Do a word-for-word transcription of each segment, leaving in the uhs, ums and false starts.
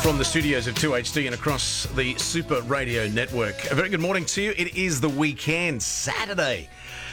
From the studios of two H D and across the Super Radio Network. A very good morning to you. It is the weekend, Saturday.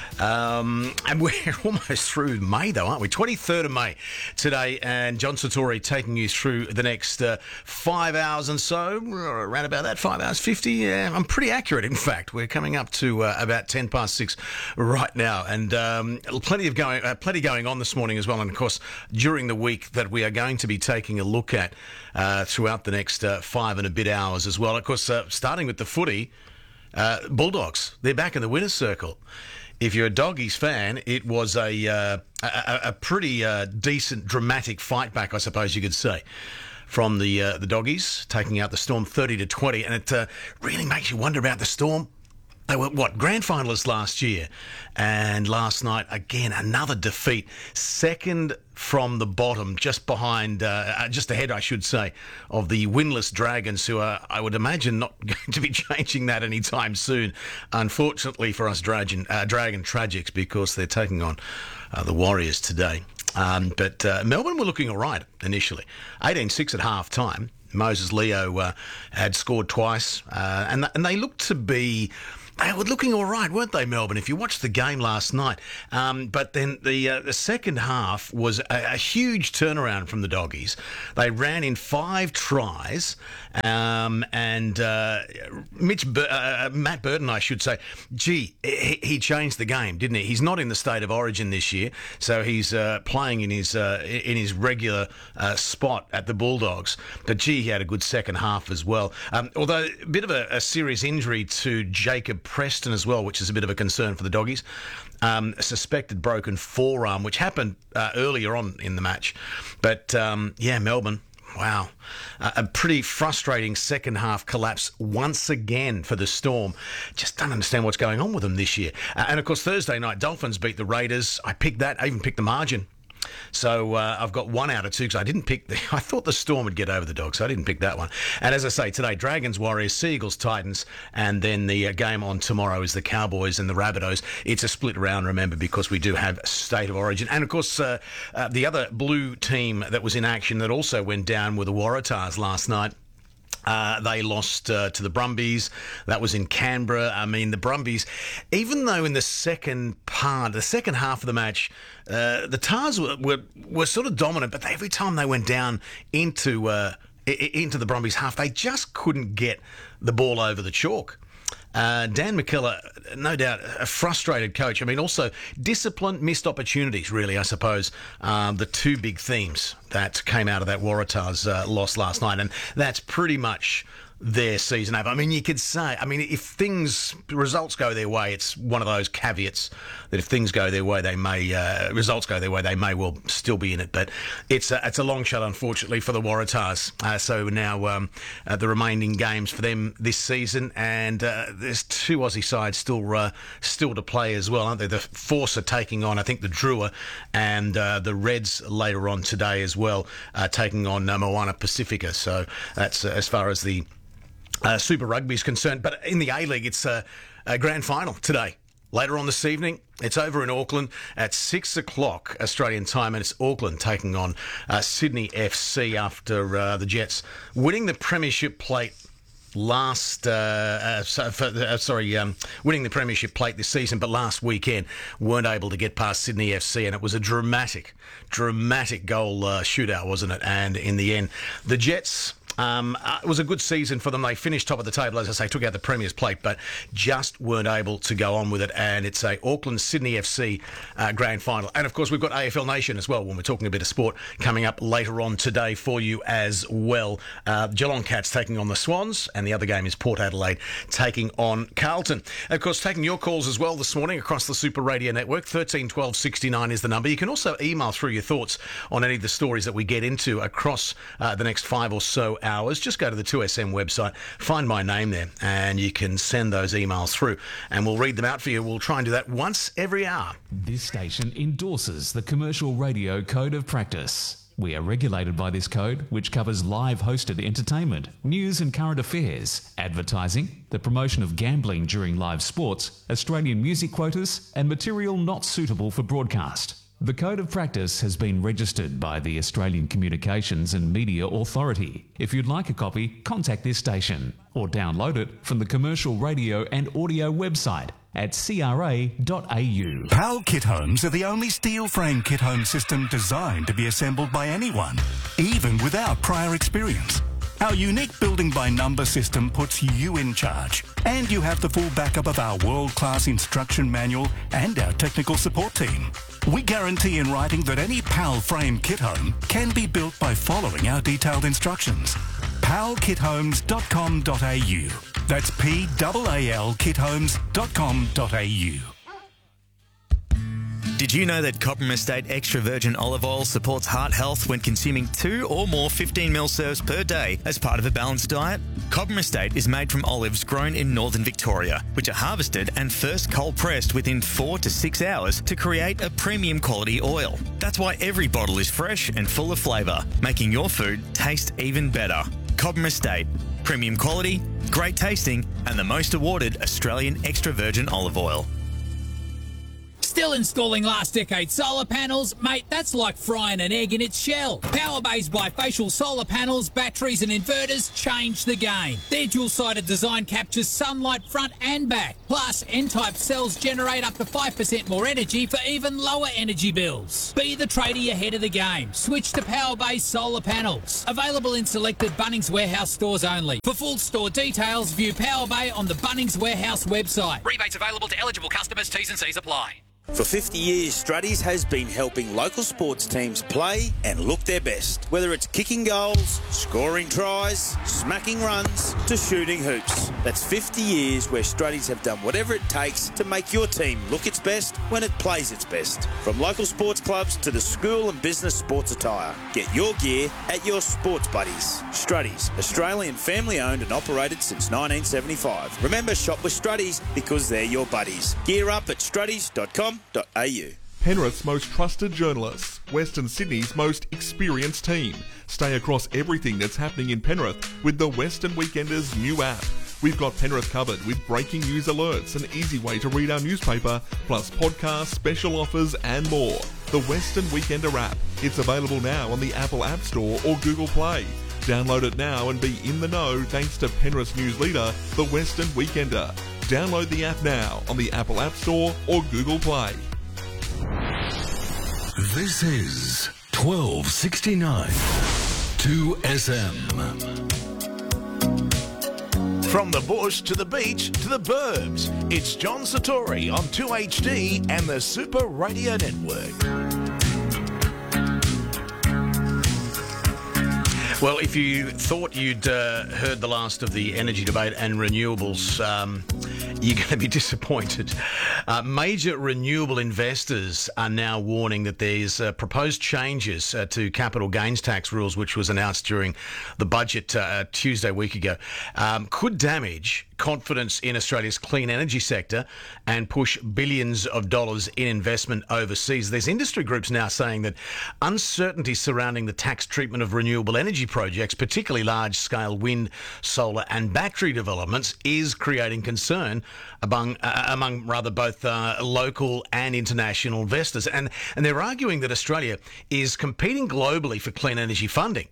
Um, and we're almost through May, though, aren't we? twenty-third of May today, and John Satori taking you through the next uh, five hours and so, around about that, five hours fifty. Yeah, I'm pretty accurate, in fact. We're coming up to uh, about ten past six right now, and um, plenty of going, uh, plenty going on this morning as well. And of course, during the week that we are going to be taking a look at uh, throughout the next uh, five and a bit hours as well. Of course, uh, starting with the footy, uh, Bulldogs, they're back in the winner's circle. If you're a Doggies fan, it was a uh, a, a pretty uh, decent, dramatic fight back, I suppose you could say, from the uh, the Doggies, taking out the Storm thirty to twenty. And it uh, really makes you wonder about the Storm. They were, what, grand finalists last year. And last night, again, another defeat. Second from the bottom, just behind, uh, just ahead, I should say, of the winless Dragons, who are, I would imagine, not going to be changing that anytime soon. Unfortunately for us Dragon, uh, Dragon Tragics, because they're taking on uh, the Warriors today. Um, but uh, Melbourne were looking all right initially. eighteen six at half time. Moses Leo uh, had scored twice, uh, and, th- and they looked to be... They were looking all right, weren't they, Melbourne, if you watched the game last night? Um, but then the uh, the second half was a, a huge turnaround from the Doggies. They ran in five tries, um, and uh, Mitch Bur- uh, Matt Burton, I should say, gee, he, he changed the game, didn't he? He's not in the State of Origin this year, so he's uh, playing in his uh, in his regular uh, spot at the Bulldogs. But gee, he had a good second half as well. Um, although a bit of a, a serious injury to Jacob Preston as well, which is a bit of a concern for the Doggies. Um, a suspected broken forearm, which happened uh, earlier on in the match. But, um, yeah, Melbourne, wow. Uh, a pretty frustrating second half collapse once again for the Storm. Just don't understand what's going on with them this year. Uh, and, of course, Thursday night, Dolphins beat the Raiders. I picked that. I even picked the margin. So uh, I've got one out of two because I didn't pick the... I thought the Storm would get over the Dogs, so I didn't pick that one. And as I say, today, Dragons, Warriors, Seagulls, Titans, and then the uh, game on tomorrow is the Cowboys and the Rabbitohs. It's a split round, remember, because we do have State of Origin. And, of course, uh, uh, the other blue team that was in action that also went down were the Waratahs last night. Uh, they lost uh, to the Brumbies. That was in Canberra. I mean, the Brumbies, even though in the second part, the second half of the match, uh, the Tars were, were were sort of dominant, but every time they went down into uh, into the Brumbies half, they just couldn't get the ball over the chalk. Uh, Dan McKellar, no doubt, a frustrated coach. I mean, also discipline, missed opportunities, really, I suppose, um, the two big themes that came out of that Waratahs uh, loss last night. And that's pretty much their season over. I mean, you could say, I mean, if things, results go their way, it's one of those caveats that if things go their way, they may, uh, results go their way, they may well still be in it. But it's a, it's a long shot, unfortunately, for the Waratahs. Uh, so now um, uh, the remaining games for them this season, and uh, there's two Aussie sides still uh, still to play as well, aren't there? The Force are taking on, I think, the Drua, and uh, the Reds later on today as well, uh, taking on uh, Moana Pacifica. So that's uh, as far as the Uh, Super Rugby is concerned. But in the A-League, it's a, a grand final today. Later on this evening, it's over in Auckland at six o'clock Australian time, and it's Auckland taking on uh, Sydney F C after uh, the Jets winning the Premiership Plate last, uh, uh, so for, uh, sorry, um, winning the Premiership Plate this season, but last weekend weren't able to get past Sydney F C, and it was a dramatic, dramatic goal uh, shootout, wasn't it? And in the end, the Jets... Um, uh, it was a good season for them. They finished top of the table, as I say, took out the Premier's Plate, but just weren't able to go on with it. And it's a Auckland-Sydney F C uh, grand final. And, of course, we've got A F L Nation as well when we're talking a bit of sport coming up later on today for you as well. Uh, Geelong Cats taking on the Swans, and the other game is Port Adelaide taking on Carlton. And, of course, taking your calls as well this morning across the Super Radio Network. thirteen twelve sixty-nine is the number. You can also email through your thoughts on any of the stories that we get into across uh, the next five or so hours. Just go to the two S M website, find my name there, and you can send those emails through, and we'll read them out for you. We'll try and do that once every hour. This station endorses the Commercial Radio Code of Practice. We are regulated by this code, which covers live hosted entertainment, news and current affairs, advertising, the promotion of gambling during live sports, Australian music quotas, and material not suitable for broadcast. The Code of Practice has been registered by the Australian Communications and Media Authority. If you'd like a copy, contact this station or download it from the Commercial Radio and Audio website at c r a dot a u. PAL Kit Homes are the only steel frame kit home system designed to be assembled by anyone, even without prior experience. Our unique building by number system puts you in charge, and you have the full backup of our world-class instruction manual and our technical support team. We guarantee in writing that any PAL frame kit home can be built by following our detailed instructions. pal kit homes dot com dot a u. That's P A A L kit homes dot com dot a u. Did you know that Cobram Estate Extra Virgin Olive Oil supports heart health when consuming two or more fifteen mil serves per day as part of a balanced diet? Cobram Estate is made from olives grown in northern Victoria, which are harvested and first cold pressed within four to six hours to create a premium quality oil. That's why every bottle is fresh and full of flavour, making your food taste even better. Cobram Estate, premium quality, great tasting, and the most awarded Australian extra virgin olive oil. Still installing last decade solar panels? Mate, that's like frying an egg in its shell. Powerbay's bifacial solar panels, batteries and inverters change the game. Their dual-sided design captures sunlight front and back. Plus, N-type cells generate up to five percent more energy for even lower energy bills. Be the tradie ahead of the game. Switch to Powerbay's solar panels. Available in selected Bunnings Warehouse stores only. For full store details, view Powerbay on the Bunnings Warehouse website. Rebates available to eligible customers. T's and C's apply. For fifty years, Struddies has been helping local sports teams play and look their best. Whether it's kicking goals, scoring tries, smacking runs, to shooting hoops. That's fifty years where Struddies have done whatever it takes to make your team look its best when it plays its best. From local sports clubs to the school and business sports attire. Get your gear at your sports buddies. Struddies, Australian family owned and operated since nineteen seventy-five. Remember, shop with Struddies because they're your buddies. Gear up at struddies dot com dot a u. Penrith's most trusted journalists, Western Sydney's most experienced team. Stay across everything that's happening in Penrith with the Western Weekenders new app. We've got Penrith covered with breaking news alerts, an easy way to read our newspaper, plus podcasts, special offers and more. The Western Weekender app. It's available now on the Apple App Store or Google Play. Download it now and be in the know thanks to Penrith's news leader, the Western Weekender. Download the app now on the Apple App Store or Google Play. This is twelve sixty-nine two S M. From the bush to the beach to the burbs, it's John Satori on two H D and the Super Radio Network. Well, if you thought you'd uh, heard the last of the energy debate and renewables, um, you're going to be disappointed. Uh, major renewable investors are now warning that there's uh, proposed changes uh, to capital gains tax rules, which was announced during the budget uh, Tuesday week ago, um, could damage confidence in Australia's clean energy sector and push billions of dollars in investment overseas. There's industry groups now saying that uncertainty surrounding the tax treatment of renewable energy projects, particularly large-scale wind, solar and battery developments, is creating concern among, uh, among rather both uh, local and international investors. And, and they're arguing that Australia is competing globally for clean energy funding,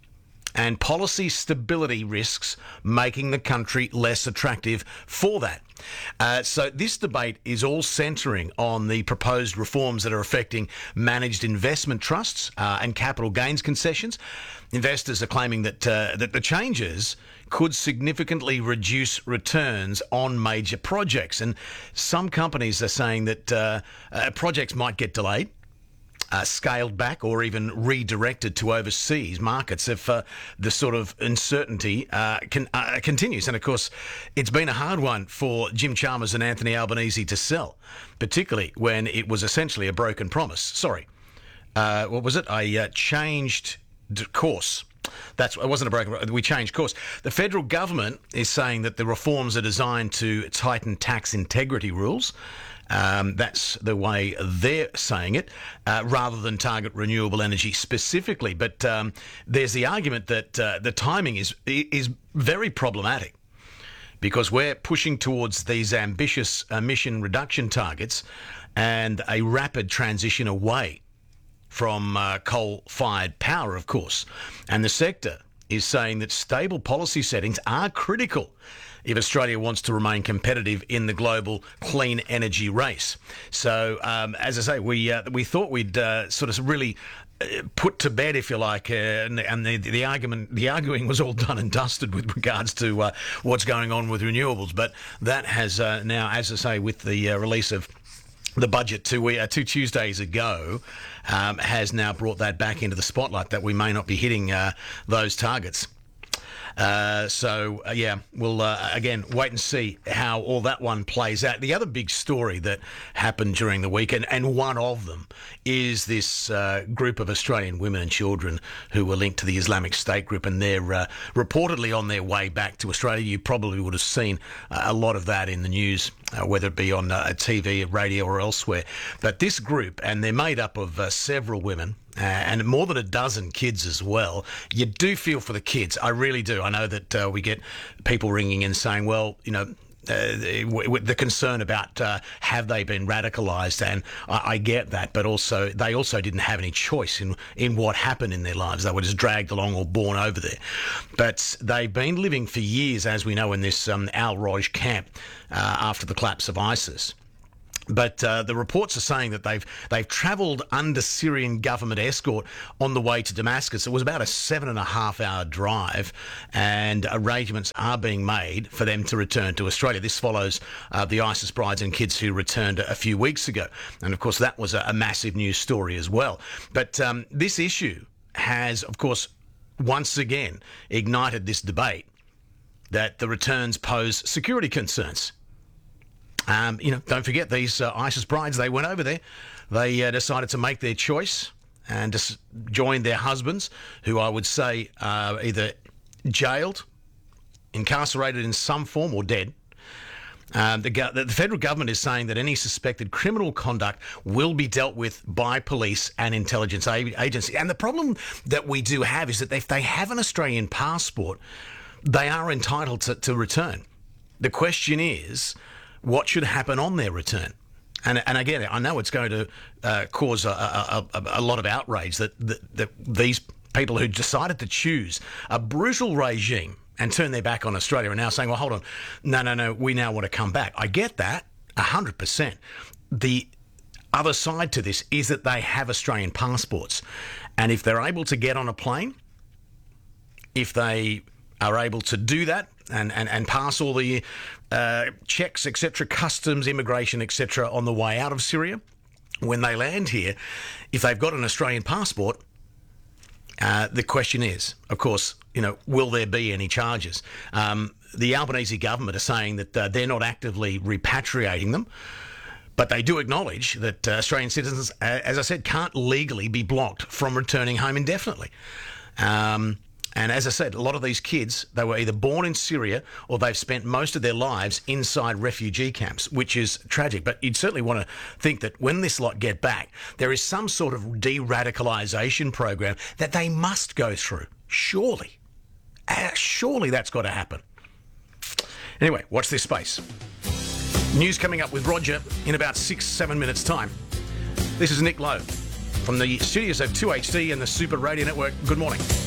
and policy stability risks making the country less attractive for that. Uh, so this debate is all centring on the proposed reforms that are affecting managed investment trusts uh, and capital gains concessions. Investors are claiming that uh, that the changes could significantly reduce returns on major projects, and some companies are saying that uh, uh, projects might get delayed, Uh, scaled back or even redirected to overseas markets if uh, the sort of uncertainty uh, can, uh, continues. And of course, it's been a hard one for Jim Chalmers and Anthony Albanese to sell, particularly when it was essentially a broken promise. Sorry, uh, what was it? I uh, changed course. That's it wasn't a broken. We changed course. The federal government is saying that the reforms are designed to tighten tax integrity rules. Um, that's the way they're saying it, uh, rather than target renewable energy specifically. But um, there's the argument that uh, the timing is is very problematic, because we're pushing towards these ambitious emission reduction targets and a rapid transition away from uh, coal-fired power, of course. And the sector is saying that stable policy settings are critical if Australia wants to remain competitive in the global clean energy race. So, um, as I say, we uh, we thought we'd uh, sort of really uh, put to bed, if you like, uh, and, and the, the argument, the arguing was all done and dusted with regards to uh, what's going on with renewables. But that has uh, now, as I say, with the uh, release of the budget two, uh, two Tuesdays ago, um, has now brought that back into the spotlight, that we may not be hitting uh, those targets. Uh, so, uh, yeah, we'll, uh, again, wait and see how all that one plays out. The other big story that happened during the weekend, and one of them, is this uh, group of Australian women and children who were linked to the Islamic State group, and they're uh, reportedly on their way back to Australia. You probably would have seen uh, a lot of that in the news, uh, whether it be on uh, T V, radio or elsewhere. But this group, and they're made up of uh, several women, Uh, and more than a dozen kids as well. You do feel for the kids. I really do. I know that uh, we get people ringing in saying, well, you know, uh, w- w- the concern about uh, have they been radicalised, and I-, I get that, but also they also didn't have any choice in, in what happened in their lives. They were just dragged along or born over there. But they've been living for years, as we know, in this um, Al-Roj camp uh, after the collapse of ISIS. But uh, the reports are saying that they've they've travelled under Syrian government escort on the way to Damascus. It was about a seven and a half hour drive, and arrangements are being made for them to return to Australia. This follows uh, the ISIS brides and kids who returned a few weeks ago. And of course, that was a, a massive news story as well. But um, this issue has, of course, once again ignited this debate that the returns pose security concerns. Um, you know, don't forget these uh, ISIS brides, they went over there. They uh, decided to make their choice and just joined their husbands, who I would say are either jailed, incarcerated in some form, or dead. Um, the, go- the federal government is saying that any suspected criminal conduct will be dealt with by police and intelligence a- agency. And the problem that we do have is that if they have an Australian passport, they are entitled to, to return. The question is, what should happen on their return? And and again, I know it's going to uh, cause a, a, a, a lot of outrage that, that, that these people who decided to choose a brutal regime and turn their back on Australia are now saying, well, hold on, no, no, no, we now want to come back. I get that, one hundred percent. The other side to this is that they have Australian passports. And if they're able to get on a plane, if they are able to do that, and, and, and pass all the uh, checks, et cetera, customs, immigration, et cetera, on the way out of Syria, when they land here, if they've got an Australian passport, uh, the question is, of course, you know, will there be any charges? Um, the Albanese government are saying that uh, they're not actively repatriating them, but they do acknowledge that uh, Australian citizens, uh, as I said, can't legally be blocked from returning home indefinitely. Um And as I said, a lot of these kids, they were either born in Syria or they've spent most of their lives inside refugee camps, which is tragic. But you'd certainly want to think that when this lot get back, there is some sort of de-radicalisation program that they must go through. Surely. Uh, surely that's got to happen. Anyway, watch this space. News coming up with Roger in about six, seven minutes' time. This is Nick Lowe from the studios of two H D and the Super Radio Network. Good morning.